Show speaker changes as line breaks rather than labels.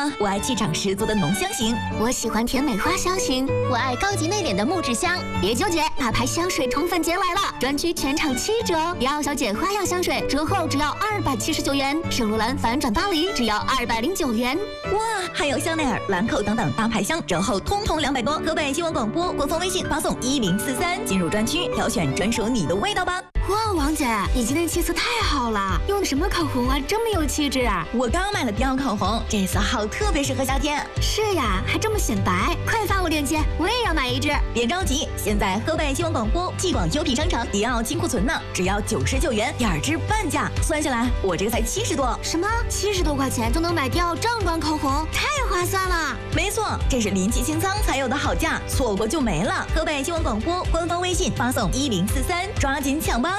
我爱气场十足的浓香型。
我喜欢甜美花香型。
我爱高级内敛的木质香。
别纠结，大牌香水宠粉节来了，专区全场7折。迪奥小姐花样香水折后只要279元，圣罗兰反转巴黎只要209元。
哇，还有香奈儿、兰蔻等等大牌香折后通通200多。河北新闻广播官方微信发送1043，进入专区挑选专属你的味道吧。
哇，王姐，你今天气色太好了，用的什么口红啊，这么有气质啊！
我刚买了迪奥口红，这色号特别适合夏天。
是呀，还这么显白，快发我链接，我也要买一支。
别着急，现在河北新闻广播、既广优品商城迪奥金库存呢，只要99元，2支半价，算下来我这个才70多。
什么70多块钱就能买迪奥正装口红，太划算了！
没错，这是临期清仓才有的好价，错过就没了。河北新闻广播官方微信发送1043，抓紧抢吧！